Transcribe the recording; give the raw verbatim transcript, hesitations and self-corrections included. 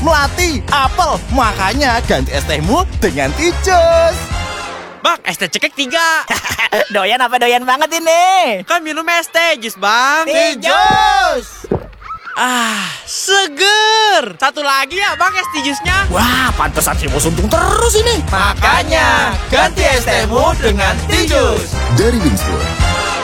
melati, apel. Makanya ganti es tehmu dengan Tijus. Bang, es teh cekek tiga. Doyan apa doyan banget ini? Kan minum es teh jus, Bang. Tijus. Ah, seger. Satu lagi ya, Bang, es teh jusnya. Wah, pantesan si Bos untung terus ini. Makanya ganti es tehmu dengan Tijus. Dari Wingsport.